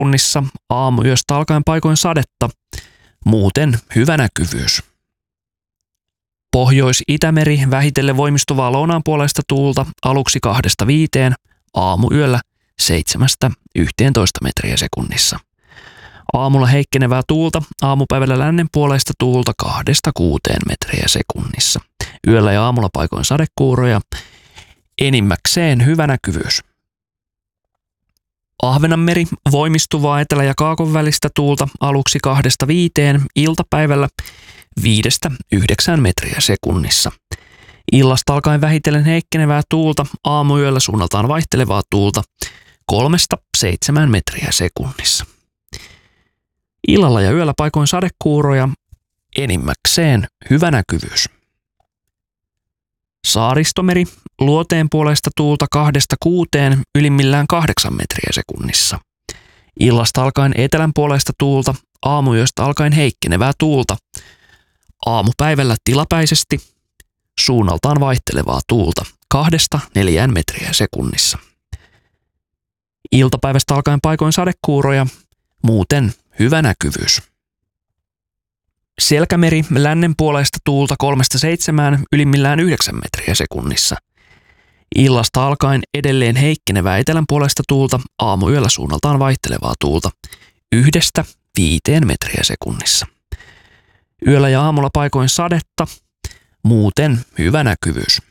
sekunnissa, aamuyöstä alkaen paikoin sadetta, muuten hyvä näkyvyys. Pohjois-Itämeri vähitellen voimistuvaa lounaanpuoleista tuulta aluksi 2–5, aamuyöllä 7–11 metriä sekunnissa. Aamulla heikkenevää tuulta, aamupäivällä lännenpuoleista tuulta 2–6 metriä sekunnissa. Yöllä ja aamulla paikoin sadekuuroja, enimmäkseen hyvä näkyvyys. Ahvenanmeri voimistuvaa etelä- ja kaakon välistä tuulta aluksi 2–5, iltapäivällä 5–9 metriä sekunnissa. Illasta alkaen vähitellen heikkenevää tuulta, aamuyöllä suunnaltaan vaihtelevaa tuulta 3–7 metriä sekunnissa. Illalla ja yöllä paikoin sadekuuroja, enimmäkseen hyvä näkyvyys. Saaristomeri, luoteen puolesta tuulta 2–6, ylimmillään 8 metriä sekunnissa. Illasta alkaen etelän puolesta tuulta, aamuyöstä alkaen heikkenevää tuulta. Aamupäivällä tilapäisesti suunnaltaan vaihtelevaa tuulta 2–4 metriä sekunnissa. Iltapäivästä alkaen paikoin sadekuuroja, muuten hyvä näkyvyys. Selkämeri, lännen puolesta tuulta 3–7, ylimmillään 9 metriä sekunnissa. Illasta alkaen edelleen heikkenevää etelän puolesta tuulta, aamuyöllä suunnaltaan vaihtelevaa tuulta 1–5 metriä sekunnissa. Yöllä ja aamulla paikoin sadetta, muuten hyvä näkyvyys.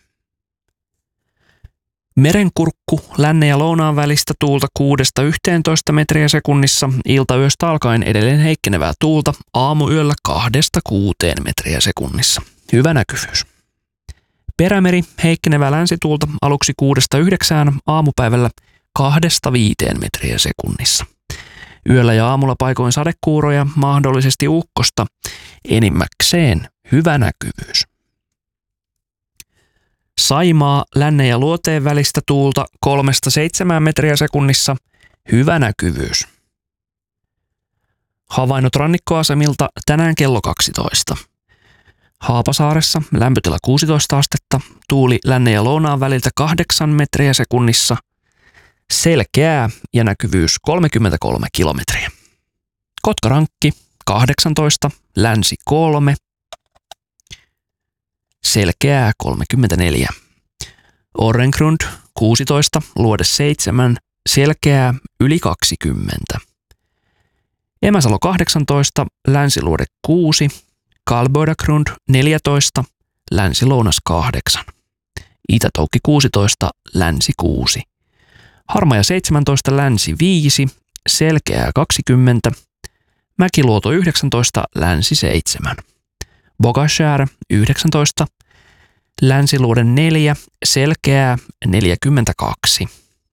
Merenkurkku, lännen ja lounaan välistä tuulta 6–11 metriä sekunnissa, iltayöstä alkaen edelleen heikkenevää tuulta, aamuyöllä 2–6 metriä sekunnissa. Hyvä näkyvyys. Perämeri, heikkenevää länsituulta aluksi 6–9, aamupäivällä 2–5 metriä sekunnissa. Yöllä ja aamulla paikoin sadekuuroja, mahdollisesti ukkosta, enimmäkseen hyvä näkyvyys. Saimaa, lännen ja luoteen välistä tuulta 3–7 metriä sekunnissa, hyvä näkyvyys. Havainnot rannikkoasemilta tänään kello 12. Haapasaaressa lämpötila 16 astetta, tuuli lännen ja lounaan väliltä 8 metriä sekunnissa, selkeää ja näkyvyys 33 kilometriä. Kotkarankki 18, länsi 3, selkeää 34. Orrengrund 16, luode 7, selkeää yli 20. Emäsalo 18, länsiluode 6, Karlbödagrund 14, länsi-lounas 8. Itätoukki 16, länsi 6. Harmaja 17, länsi 5, selkeää 20. Mäkiluoto 19, länsi 7. Bogaskär 19, länsiluode 4, selkeää 42.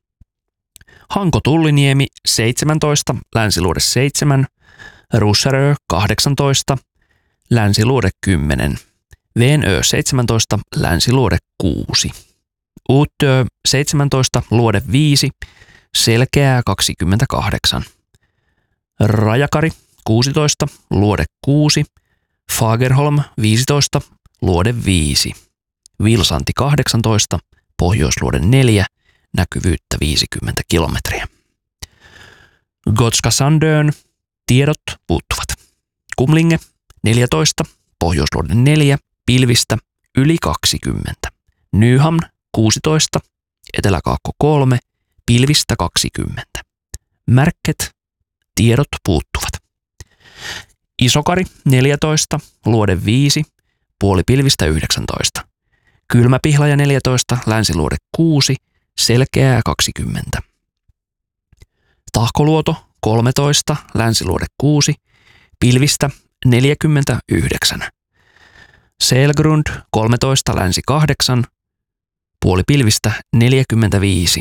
Hanko-Tulliniemi 17, länsiluode 7, Russerö 18, länsiluode 10, Venö 17, länsiluode 6. Uutö 17, luode 5, selkeää 28. Rajakari 16, luode 6, Fagerholm 15, luode 5. Vilsanti 18, pohjoisluode 4, näkyvyyttä 50 kilometriä. Gotska Sandön, tiedot puuttuvat. Kumlinge 14, pohjoisluode 4, pilvistä yli 20. Nyhamn 16, eteläkaakko 3, pilvistä 20. Märket, tiedot puuttuvat. Isokari 14, luode 5, puolipilvistä 19. Kylmäpihlaja 14, länsiluode 6, selkeää 20. Tahkoluoto 13, länsiluode 6, pilvistä 49. Selgrund 13, länsi 8, puolipilvistä 45.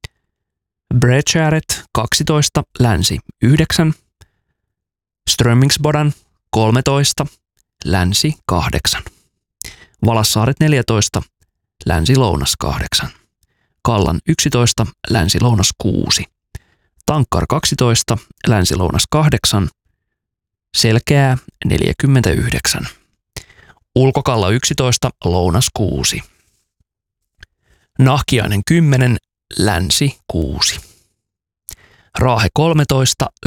Bredskäret 12, länsi 9. Strömmingsbodan 13, länsi 8. Valassaaret 14, länsi-lounas 8. Kallan 11, länsi-lounas 6. Tankkar 12, länsi-lounas 8. Selkeää 49. Ulkokalla 11, lounas 6. Nahkiainen 10, länsi 6. Raahe 13,